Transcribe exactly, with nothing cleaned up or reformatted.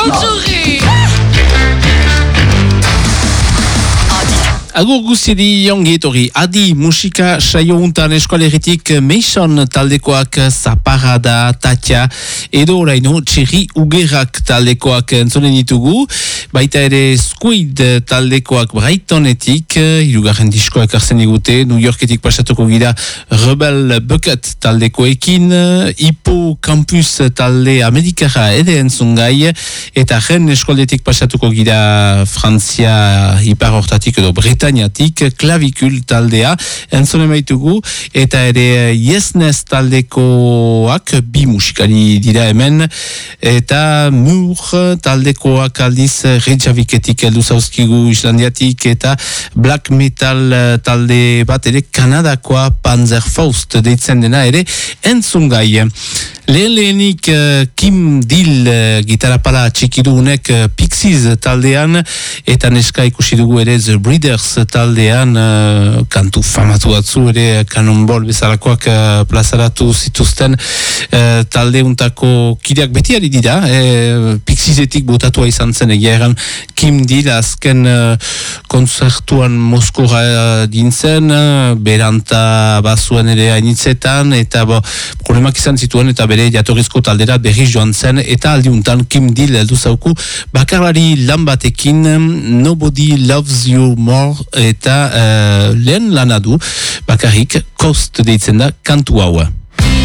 Agur guztiedi ongi etorri, adi musika saio untan eskualeritik Meison taldekoak Zaparada, Tatia, edo oraino Txerri Ugerak taldekoak entzonen ditugu, baita ere Squid taldekoak Brightonetik, hirugarren diskoa ekartzen digute, New Yorketik pasatuko gira Rebel Bucket taldekoekin, Hippo Campus talde Amerikara ere entzungai, eta ren eskualetik pasatuko gira Frantzia ipar hortatik edo Bretaniatik, Klavikul taldea entzonen baitugu, eta ere Yesnez taldekoak bi musikari dira hemen, eta Mur taldekoak aldiz Reykjaviketik heldu zauzkigu Islandiatik, eta Black Metal talde bat ere Kanadakoa Panzerfaust deitzen dena ere entzungai. Lehen lehenik uh, Kim Deal uh, gitarapala txikidugunek uh, Pixies taldean, eta neska ikusi dugu ere The Breeders taldean, uh, kantu famatu batzu ere Cannonball bezalakoak uh, plazaratu zituzten uh, talde untako kideak beti ari dira, eh, Pixiesetik botatua izan zen egia eran Kim Deal azken uh, konzertuan Moskora uh, dintzen, uh, beranta bazuen ere hainitzetan, eta bo, problemak izan zituen, eta bere jatorrizko taldera berri joan zen, eta aldiuntan Kim Deal heldu zauku bakarlari lan batekin, Nobody Loves You More, eta uh, lehen lanadu bakarrik Coast deitzen da kantu hau.